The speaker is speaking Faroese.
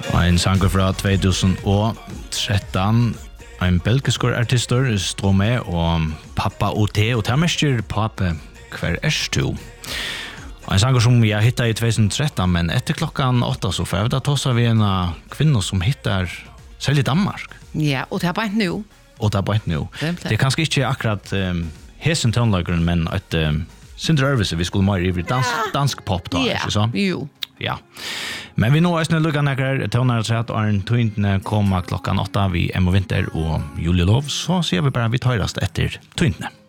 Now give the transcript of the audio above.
En sanger fra 2013. En belgisk artister står med, og Pappa O.T. og det mester Pape Hver du? En sanger som jeg hittar i 2013, men etter klokkan 8 så får jeg da tåsa vi en kvinna som hittar selv i Danmark. Ja, og det er bare ikke nå. Og det er bare ikke nå. Det er kanskje ikke akkurat hesen tøvnlageren, men et Sindre Ørvise, vi skulle mer i dansk pop da, ikke så? Jo. Ja. Men vi nå er snøy lukka nekker tøvnare seg at Arne Tøyntene kommer klokkan 8 vi Emma Vinter og Julie Lov, så sier vi bare vi tar rast etter Tøyntene.